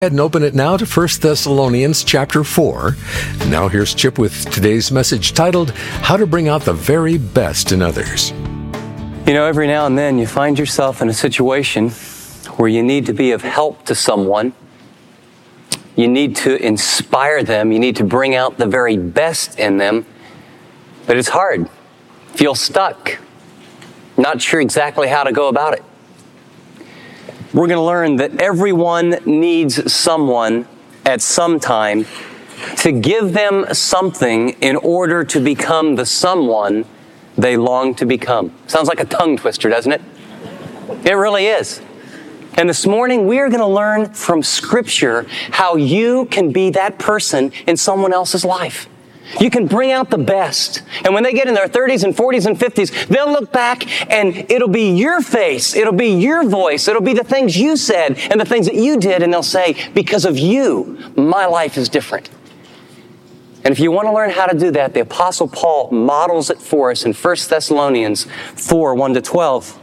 And open it now to 1 Thessalonians chapter 4. And now here's Chip with today's message titled, How to Bring Out the Very Best in Others. You know, every now and then you find yourself in a situation where you need to be of help to someone. You need to inspire them. You need to bring out the very best in them. But it's hard. Feel stuck. Not sure exactly how to go about it. We're going to learn that everyone needs someone at some time to give them something in order to become the someone they long to become. Sounds like a tongue twister, doesn't it? It really is. And this morning, we are going to learn from Scripture how you can be that person in someone else's life. You can bring out the best. And when they get in their 30s and 40s and 50s, they'll look back and it'll be your face. It'll be your voice. It'll be the things you said and the things that you did. And they'll say, because of you, my life is different. And if you want to learn how to do that, the Apostle Paul models it for us in 1 Thessalonians 4, 1-12.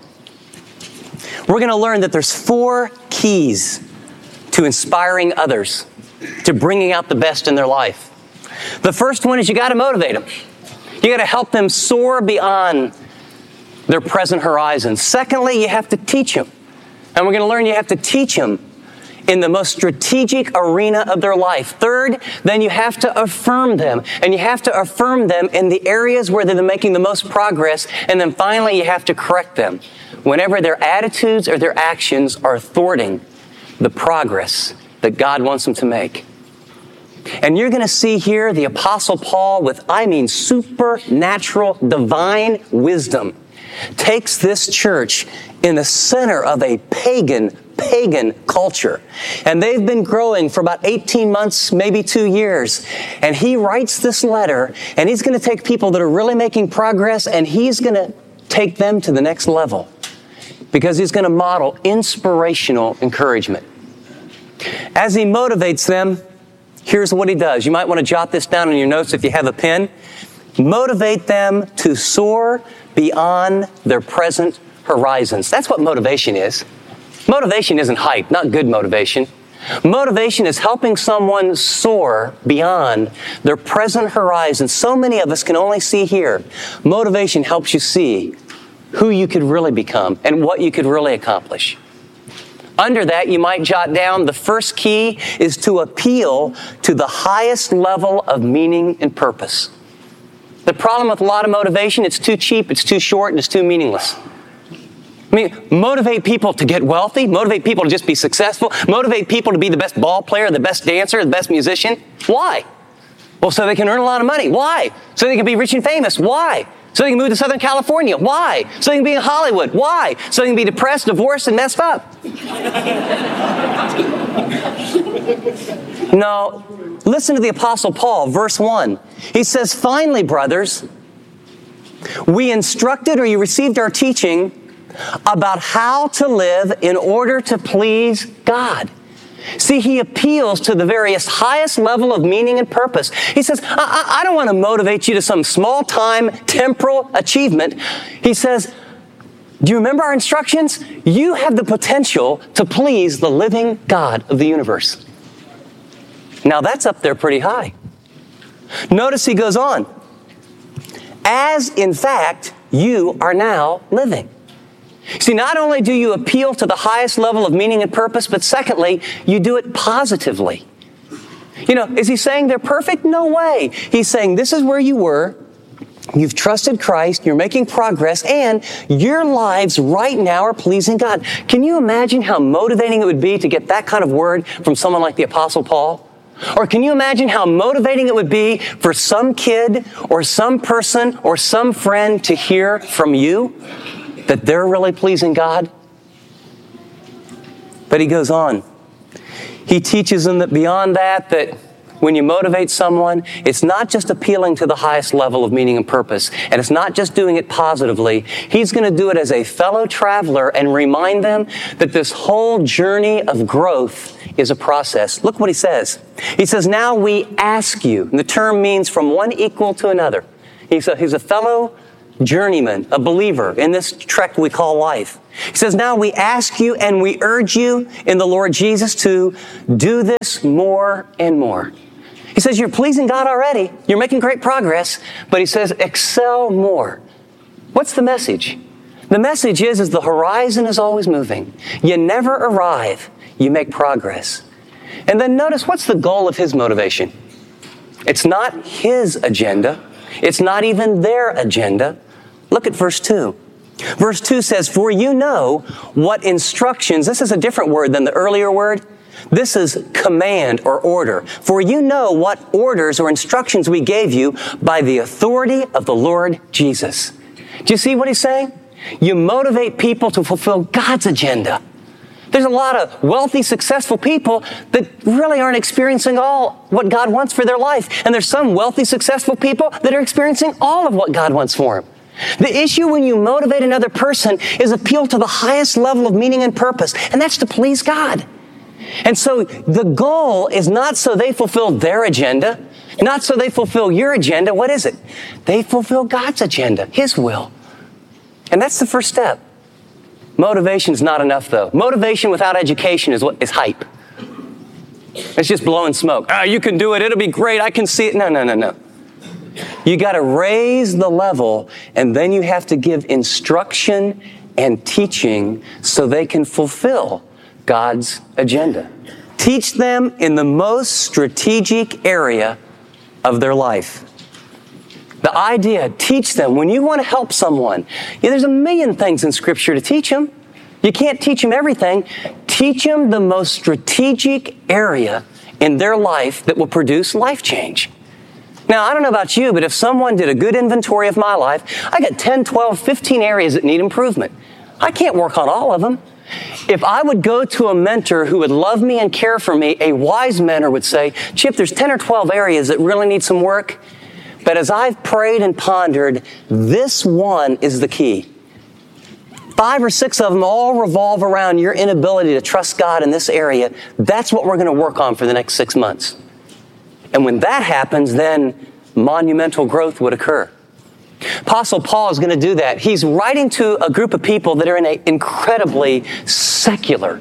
We're going to learn that there's 4 keys to inspiring others, to bringing out the best in their life. The first one is you got to motivate them. You got to help them soar beyond their present horizons. Secondly, you have to teach them. And we're going to learn you have to teach them in the most strategic arena of their life. Third, then you have to affirm them. And you have to affirm them in the areas where they're making the most progress. And then finally, you have to correct them whenever their attitudes or their actions are thwarting the progress that God wants them to make. And you're going to see here the Apostle Paul with, supernatural, divine wisdom, takes this church in the center of a pagan culture. And they've been growing for about 18 months, maybe 2 years. And he writes this letter, and he's going to take people that are really making progress, and he's going to take them to the next level. Because he's going to model inspirational encouragement. As he motivates them, here's what he does. You might want to jot this down in your notes if you have a pen. Motivate them to soar beyond their present horizons. That's what motivation is. Motivation isn't hype, not good motivation. Motivation is helping someone soar beyond their present horizons. So many of us can only see here. Motivation helps you see who you could really become and what you could really accomplish. Under that, you might jot down the first key is to appeal to the highest level of meaning and purpose. The problem with a lot of motivation, it's too cheap, it's too short, and it's too meaningless. Motivate people to get wealthy, motivate people to just be successful, motivate people to be the best ball player, the best dancer, the best musician. Why? Well, so they can earn a lot of money. Why? So they can be rich and famous. Why? So they can move to Southern California. Why? So they can be in Hollywood. Why? So they can be depressed, divorced, and messed up. No, listen to the Apostle Paul, verse 1. He says, finally, brothers, we instructed or you received our teaching about how to live in order to please God. See, he appeals to the highest level of meaning and purpose. He says, I don't want to motivate you to some small-time temporal achievement. He says, do you remember our instructions? You have the potential to please the living God of the universe. Now that's up there pretty high. Notice he goes on. As in fact, you are now living. See, not only do you appeal to the highest level of meaning and purpose, but secondly, you do it positively. Is he saying they're perfect? No way. He's saying this is where you were. You've trusted Christ. You're making progress. And your lives right now are pleasing God. Can you imagine how motivating it would be to get that kind of word from someone like the Apostle Paul? Or can you imagine how motivating it would be for some kid or some person or some friend to hear from you that they're really pleasing God? But he goes on. He teaches them that beyond that when you motivate someone, it's not just appealing to the highest level of meaning and purpose, and it's not just doing it positively. He's going to do it as a fellow traveler and remind them that this whole journey of growth is a process. Look what he says. He says, now we ask you, and the term means from one equal to another. He's a fellow journeyman, a believer in this trek we call life. He says, now we ask you and we urge you in the Lord Jesus to do this more and more. He says, you're pleasing God already. You're making great progress. But he says, excel more. What's the message? The message is the horizon is always moving. You never arrive. You make progress. And then notice, what's the goal of his motivation? It's not his agenda. It's not even their agenda. Look at verse 2. Verse 2 says, for you know what instructions, this is a different word than the earlier word. This is command or order. For you know what orders or instructions we gave you by the authority of the Lord Jesus. Do you see what he's saying? You motivate people to fulfill God's agenda. There's a lot of wealthy, successful people that really aren't experiencing all what God wants for their life. And there's some wealthy, successful people that are experiencing all of what God wants for them. The issue when you motivate another person is appeal to the highest level of meaning and purpose, and that's to please God. And so the goal is not so they fulfill their agenda, not so they fulfill your agenda. What is it? They fulfill God's agenda, His will. And that's the first step. Motivation's not enough, though. Motivation without education is hype. It's just blowing smoke. You can do it. It'll be great. I can see it. No. You got to raise the level, and then you have to give instruction and teaching so they can fulfill God's agenda. Teach them in the most strategic area of their life. The idea, teach them. When you want to help someone, there's a million things in Scripture to teach them. You can't teach them everything. Teach them the most strategic area in their life that will produce life change. Now, I don't know about you, but if someone did a good inventory of my life, I got 10, 12, 15 areas that need improvement. I can't work on all of them. If I would go to a mentor who would love me and care for me, a wise mentor would say, Chip, there's 10 or 12 areas that really need some work. But as I've prayed and pondered, this one is the key. 5 or 6 of them all revolve around your inability to trust God in this area. That's what we're going to work on for the next 6 months. And when that happens, then monumental growth would occur. Apostle Paul is going to do that. He's writing to a group of people that are in an incredibly secular,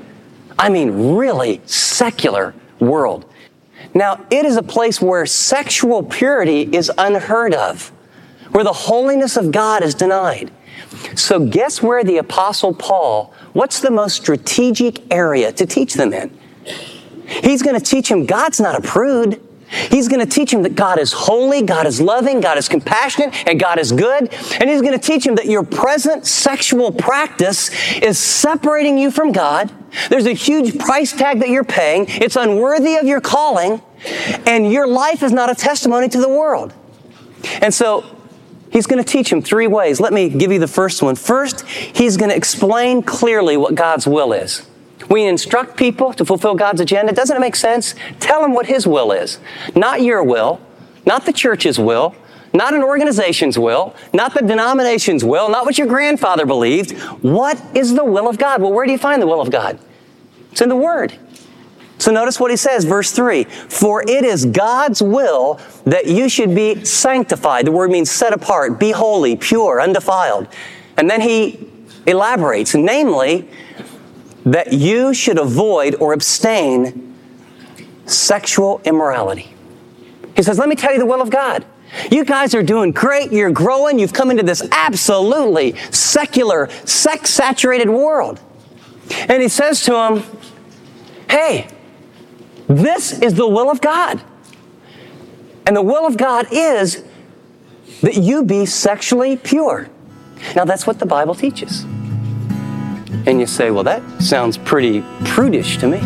really secular world. Now, it is a place where sexual purity is unheard of, where the holiness of God is denied. So guess where the Apostle Paul, what's the most strategic area to teach them in? He's going to teach them God's not a prude. He's going to teach him that God is holy, God is loving, God is compassionate, and God is good. And he's going to teach him that your present sexual practice is separating you from God. There's a huge price tag that you're paying. It's unworthy of your calling. And your life is not a testimony to the world. And so he's going to teach him 3 ways. Let me give you the first one. First, he's going to explain clearly what God's will is. We instruct people to fulfill God's agenda. Doesn't it make sense? Tell them what His will is. Not your will, not the church's will, not an organization's will, not the denomination's will, not what your grandfather believed. What is the will of God? Well, where do you find the will of God? It's in the Word. So notice what he says, verse 3. For it is God's will that you should be sanctified. The word means set apart, be holy, pure, undefiled. And then he elaborates, namely, that you should avoid or abstain sexual immorality. He says, let me tell you the will of God. You guys are doing great. You're growing. You've come into this absolutely secular, sex-saturated world. And he says to them, hey, this is the will of God. And the will of God is that you be sexually pure. Now, that's what the Bible teaches. And you say, well, that sounds pretty prudish to me.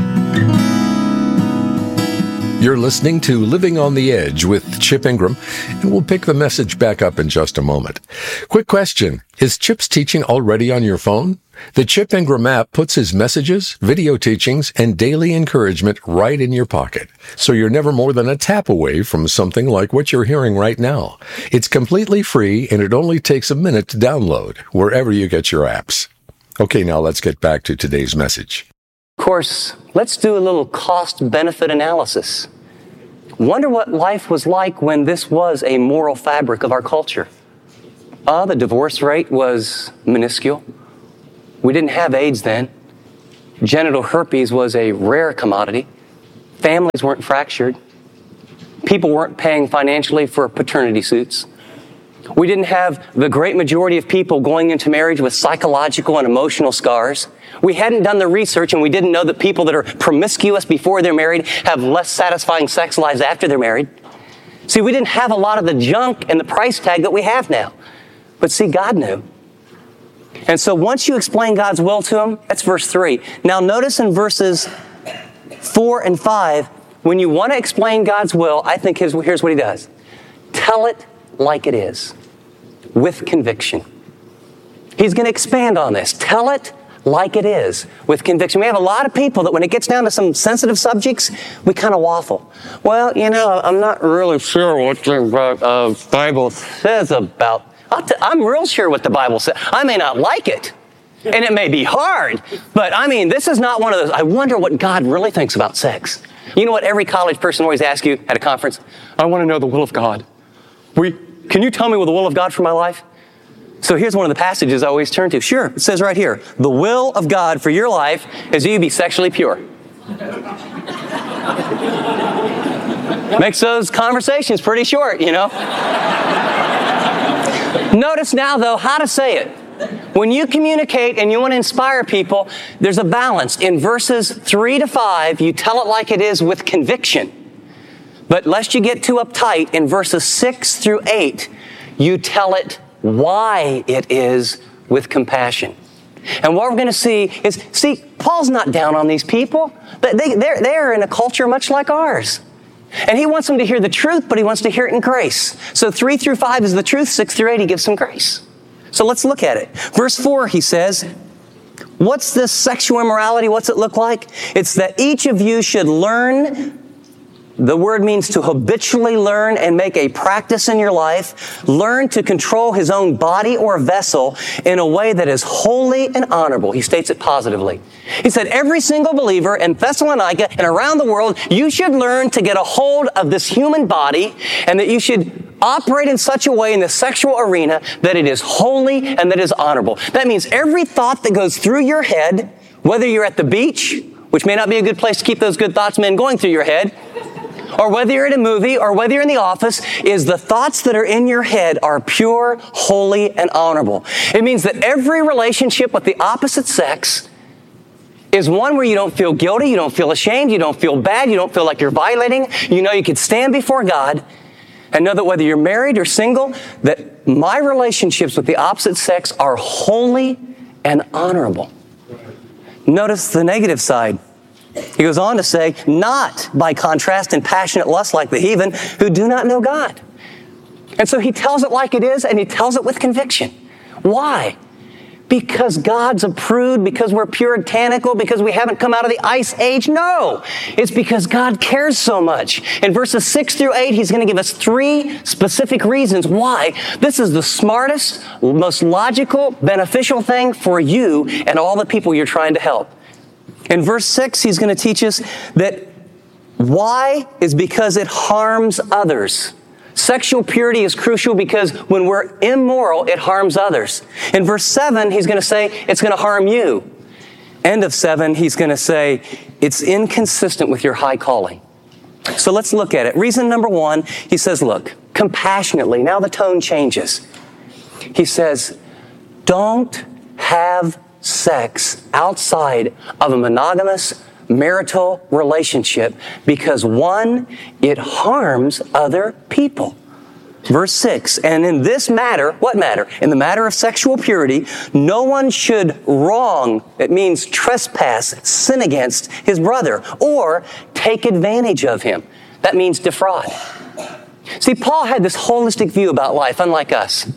You're listening to Living on the Edge with Chip Ingram, and we'll pick the message back up in just a moment. Quick question. Is Chip's teaching already on your phone? The Chip Ingram app puts his messages, video teachings, and daily encouragement right in your pocket, so you're never more than a tap away from something like what you're hearing right now. It's completely free, and it only takes a minute to download wherever you get your apps. Okay, now let's get back to today's message. Of course, let's do a little cost-benefit analysis. Wonder what life was like when this was a moral fabric of our culture. The divorce rate was minuscule. We didn't have AIDS then. Genital herpes was a rare commodity. Families weren't fractured. People weren't paying financially for paternity suits. We didn't have the great majority of people going into marriage with psychological and emotional scars. We hadn't done the research, and we didn't know that people that are promiscuous before they're married have less satisfying sex lives after they're married. See, we didn't have a lot of the junk and the price tag that we have now. But see, God knew. And so once you explain God's will to him, that's verse 3. Now notice in verses 4 and 5, when you want to explain God's will, I think here's what he does. Tell it like it is, with conviction. He's going to expand on this. Tell it like it is, with conviction. We have a lot of people that when it gets down to some sensitive subjects, we kind of waffle. Well, I'm not really sure what the Bible says about. I'm real sure what the Bible says. I may not like it, and it may be hard, but this is not one of those, I wonder what God really thinks about sex. You know what every college person always asks you at a conference? I want to know the will of God. Can you tell me what the will of God for my life? So here's one of the passages I always turn to. Sure, it says right here, the will of God for your life is you be sexually pure. Makes those conversations pretty short, Notice now, though, how to say it. When you communicate and you want to inspire people, there's a balance. In verses 3 to 5, you tell it like it is with conviction. But lest you get too uptight, in verses 6 through 8, you tell it why it is with compassion. And what we're going to see is, Paul's not down on these people. They're in a culture much like ours. And he wants them to hear the truth, but he wants to hear it in grace. So 3 through 5 is the truth, 6 through 8 he gives some grace. So let's look at it. Verse 4, he says, what's this sexual immorality? What's it look like? It's that each of you should learn. The word means to habitually learn and make a practice in your life. Learn to control his own body or vessel in a way that is holy and honorable. He states it positively. He said, every single believer in Thessalonica and around the world, you should learn to get a hold of this human body and that you should operate in such a way in the sexual arena that it is holy and that it is honorable. That means every thought that goes through your head, whether you're at the beach, which may not be a good place to keep those good thoughts, men, going through your head, or whether you're in a movie, or whether you're in the office, is the thoughts that are in your head are pure, holy, and honorable. It means that every relationship with the opposite sex is one where you don't feel guilty, you don't feel ashamed, you don't feel bad, you don't feel like you're violating. You know you could stand before God and know that whether you're married or single, that my relationships with the opposite sex are holy and honorable. Notice the negative side. He goes on to say, not by contrast in passionate lust like the heathen who do not know God. And so he tells it like it is, and he tells it with conviction. Why? Because God's a prude, because we're puritanical, because we haven't come out of the ice age? No. It's because God cares so much. In verses 6 through 8, he's going to give us 3 specific reasons why this is the smartest, most logical, beneficial thing for you and all the people you're trying to help. In verse 6, he's going to teach us that why is because it harms others. Sexual purity is crucial because when we're immoral, it harms others. In verse 7, he's going to say it's going to harm you. End of 7, he's going to say it's inconsistent with your high calling. So let's look at it. Reason number 1, he says, look, compassionately. Now the tone changes. He says, don't have sex outside of a monogamous marital relationship because 1, it harms other people. Verse 6, and in this matter, what matter? In the matter of sexual purity, no one should wrong, it means trespass, sin against his brother, or take advantage of him. That means defraud. See, Paul had this holistic view about life, unlike us.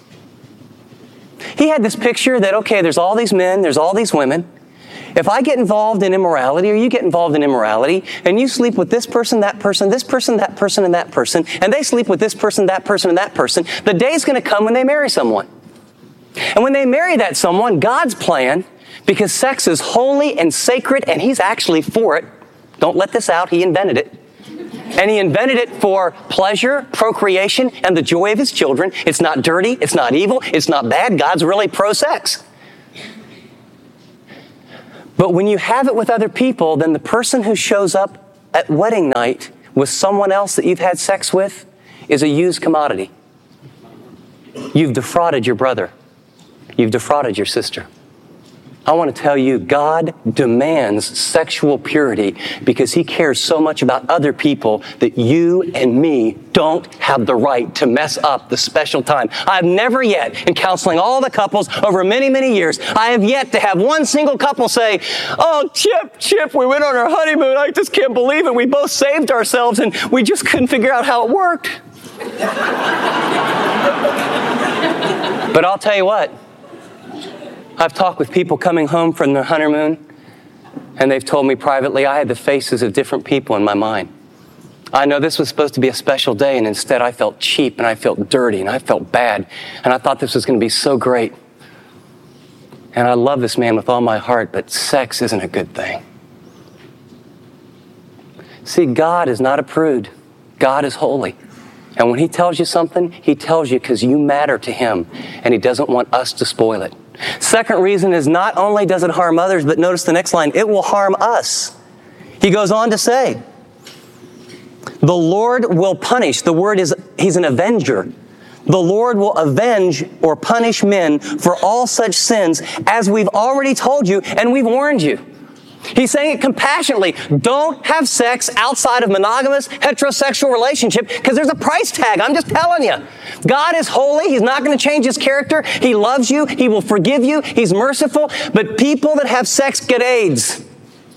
He had this picture that, okay, there's all these men, there's all these women. If I get involved in immorality, or you get involved in immorality, and you sleep with this person, that person, this person, that person, and that person, and they sleep with this person, that person, and that person, the day's going to come when they marry someone. And when they marry that someone, God's plan, because sex is holy and sacred, and he's actually for it. Don't let this out, he invented it. And he invented it for pleasure, procreation, and the joy of his children. It's not dirty. It's not evil. It's not bad. God's really pro-sex. But when you have it with other people, then the person who shows up at wedding night with someone else that you've had sex with is a used commodity. You've defrauded your brother. You've defrauded your sister. I want to tell you, God demands sexual purity because he cares so much about other people that you and me don't have the right to mess up the special time. I've never yet, in counseling all the couples over many, many years, I have yet to have one single couple say, "Oh, Chip, we went on our honeymoon. I just can't believe it. We both saved ourselves and we just couldn't figure out how it worked." But I'll tell you what, I've talked with people coming home from their honeymoon, and they've told me privately, I had the faces of different people in my mind. I know this was supposed to be a special day, and instead I felt cheap, and I felt dirty, and I felt bad, and I thought this was going to be so great. And I love this man with all my heart, but sex isn't a good thing. See, God is not a prude. God is holy. And when he tells you something, he tells you because you matter to him, and he doesn't want us to spoil it. Second reason is not only does it harm others, but notice the next line, it will harm us. He goes on to say, the Lord will punish. The word is, he's an avenger. The Lord will avenge or punish men for all such sins as we've already told you and we've warned you. He's saying it compassionately. Don't have sex outside of monogamous, heterosexual relationship because there's a price tag. I'm just telling you. God is holy. He's not going to change his character. He loves you. He will forgive you. He's merciful. But people that have sex get AIDS.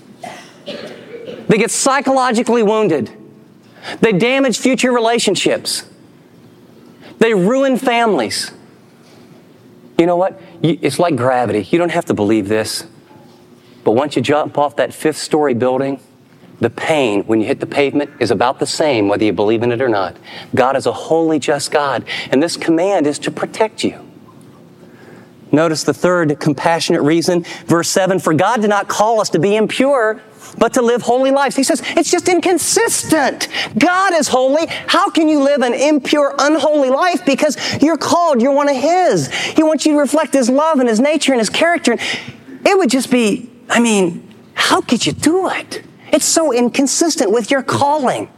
They get psychologically wounded. They damage future relationships. They ruin families. You know what? It's like gravity. You don't have to believe this. But once you jump off that 5th-story building, the pain when you hit the pavement is about the same whether you believe in it or not. God is a holy, just God, and this command is to protect you. Notice the third compassionate reason, verse 7, for God did not call us to be impure, but to live holy lives. He says, it's just inconsistent. God is holy. How can you live an impure, unholy life? Because you're called, you're one of his. He wants you to reflect his love and his nature and his character. It would just be, how could you do it? It's so inconsistent with your calling.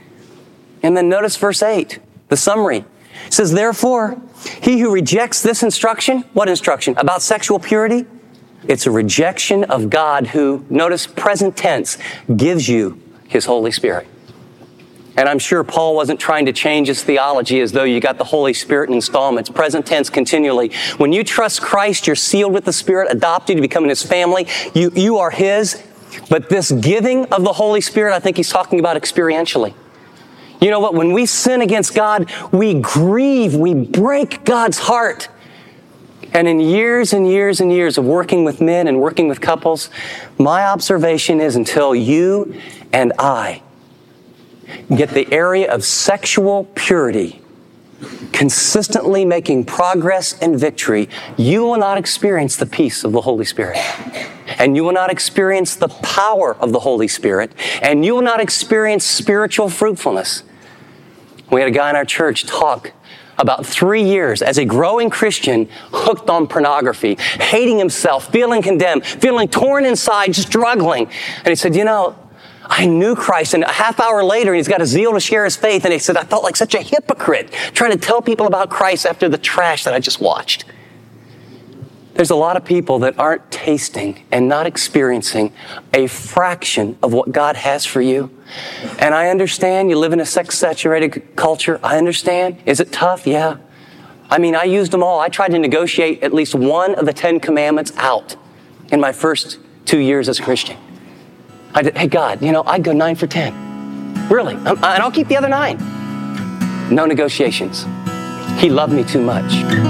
And then notice verse 8, the summary. It says, therefore, he who rejects this instruction, what instruction? About sexual purity? It's a rejection of God who, notice present tense, gives you his Holy Spirit. And I'm sure Paul wasn't trying to change his theology as though you got the Holy Spirit in installments, present tense continually. When you trust Christ, you're sealed with the Spirit, adopted, you become in his family. You are his. But this giving of the Holy Spirit, I think he's talking about experientially. You know what? When we sin against God, we grieve, we break God's heart. And in years and years and years of working with men and working with couples, my observation is until you and I get the area of sexual purity consistently making progress and victory, you will not experience the peace of the Holy Spirit. And you will not experience the power of the Holy Spirit. And you will not experience spiritual fruitfulness. We had a guy in our church talk about 3 years as a growing Christian, hooked on pornography, hating himself, feeling condemned, feeling torn inside, struggling. And he said, I knew Christ, and a half hour later, he's got a zeal to share his faith, and he said, I felt like such a hypocrite trying to tell people about Christ after the trash that I just watched. There's a lot of people that aren't tasting and not experiencing a fraction of what God has for you. And I understand you live in a sex-saturated culture. I understand. Is it tough? Yeah. I used them all. I tried to negotiate at least one of the 10 commandments out in my first 2 years as a Christian. I did, hey, God, I'd go 9 for 10. Really. And I'll keep the other 9. No negotiations. He loved me too much.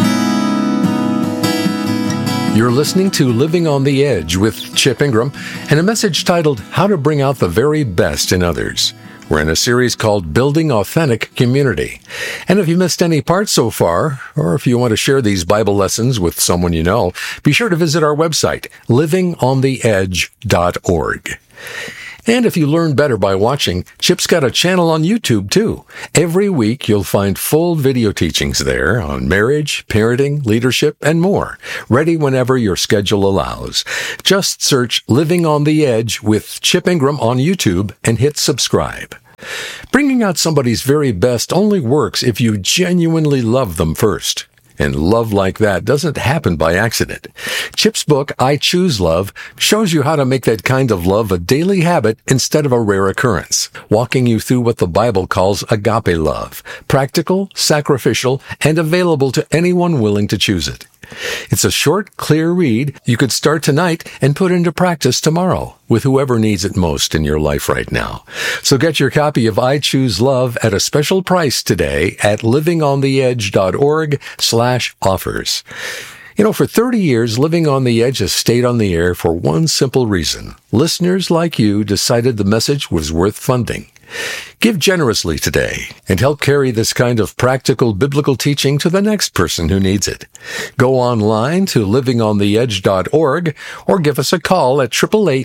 You're listening to Living on the Edge with Chip Ingram and a message titled, How to Bring Out the Very Best in Others. We're in a series called Building Authentic Community. And if you missed any part so far, or if you want to share these Bible lessons with someone you know, be sure to visit our website, livingontheedge.org. And if you learn better by watching, Chip's got a channel on YouTube too. Every week you'll find full video teachings there on marriage, parenting, leadership, and more, ready whenever your schedule allows. Just search Living on the Edge with Chip Ingram on YouTube and hit subscribe. Bringing out somebody's very best only works if you genuinely love them first. And love like that doesn't happen by accident. Chip's book, I Choose Love, shows you how to make that kind of love a daily habit instead of a rare occurrence, walking you through what the Bible calls agape love, practical, sacrificial, and available to anyone willing to choose it. It's a short, clear read you could start tonight and put into practice tomorrow with whoever needs it most in your life right now. So get your copy of I Choose Love at a special price today at livingontheedge.org/offers. You know, for 30 years, Living on the Edge has stayed on the air for one simple reason. Listeners like you decided the message was worth funding. Give generously today and help carry this kind of practical biblical teaching to the next person who needs it. Go online to livingontheedge.org or give us a call at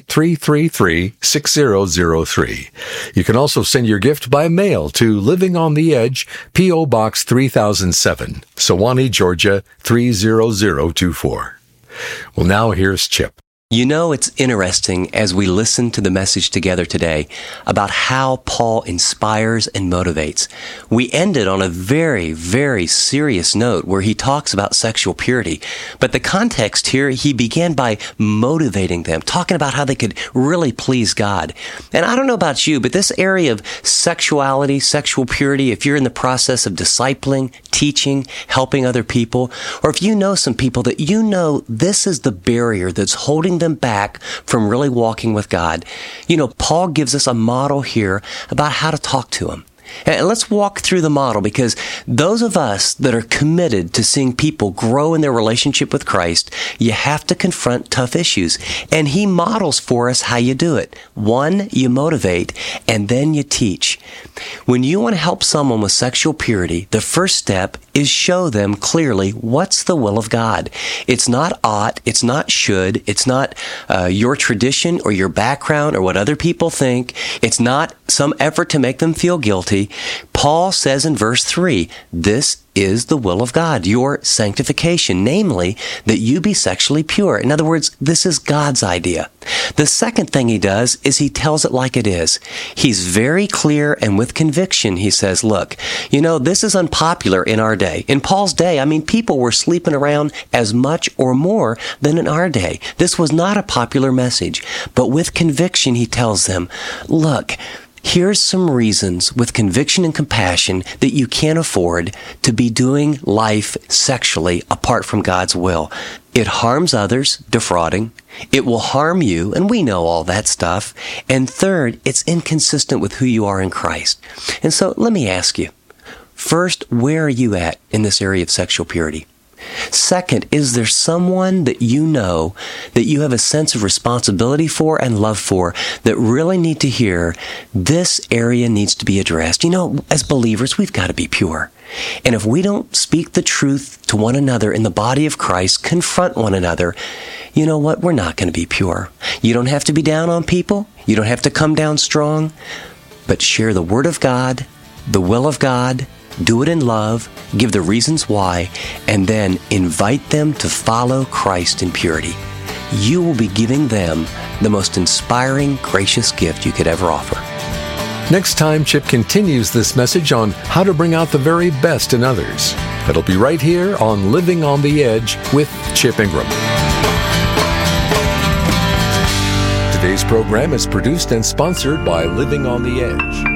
888-333-6003. You can also send your gift by mail to Living on the Edge, P.O. Box 3007, Sewanee, Georgia 30024. Well, now here's Chip. You know, it's interesting as we listen to the message together today about how Paul inspires and motivates. We ended on a very, very serious note where he talks about sexual purity. But the context here, he began by motivating them, talking about how they could really please God. And I don't know about you, but this area of sexuality, sexual purity, if you're in the process of discipling, teaching, helping other people, or if you know some people that you know this is the barrier that's holding them back from really walking with God. You know, Paul gives us a model here about how to talk to him. And let's walk through the model, because those of us that are committed to seeing people grow in their relationship with Christ, you have to confront tough issues. And he models for us how you do it. 1, you motivate, and then you teach. When you want to help someone with sexual purity, the first step is show them clearly what's the will of God. It's not ought, it's not should, it's not your tradition or your background or what other people think. It's not some effort to make them feel guilty. Paul says in verse 3, this is the will of God, your sanctification, namely, that you be sexually pure. In other words, this is God's idea. The second thing he does is he tells it like it is. He's very clear, and with conviction, he says, look, you know, this is unpopular in our day. In Paul's day, I mean, people were sleeping around as much or more than in our day. This was not a popular message. But with conviction, he tells them, look, here's some reasons with conviction and compassion that you can't afford to be doing life sexually apart from God's will. It harms others, defrauding. It will harm you, and we know all that stuff. And third, it's inconsistent with who you are in Christ. And so let me ask you, first, where are you at in this area of sexual purity? Second, is there someone that you know that you have a sense of responsibility for and love for that really need to hear this area needs to be addressed? You know, as believers, we've got to be pure. And if we don't speak the truth to one another in the body of Christ, confront one another, you know what? We're not going to be pure. You don't have to be down on people. You don't have to come down strong. But share the Word of God, the will of God, do it in love, give the reasons why, and then invite them to follow Christ in purity. You will be giving them the most inspiring, gracious gift you could ever offer. Next time, Chip continues this message on how to bring out the very best in others. It'll be right here on Living on the Edge with Chip Ingram. Today's program is produced and sponsored by Living on the Edge.